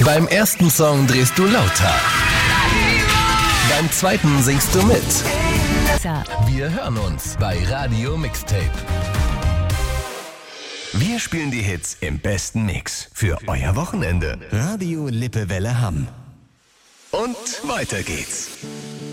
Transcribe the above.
Beim ersten Song drehst du lauter. Beim zweiten singst du mit. Wir hören uns bei Radio Mixtape. Wir spielen die Hits im besten Mix für euer Wochenende. Radio Lippewelle Hamm. Und weiter geht's.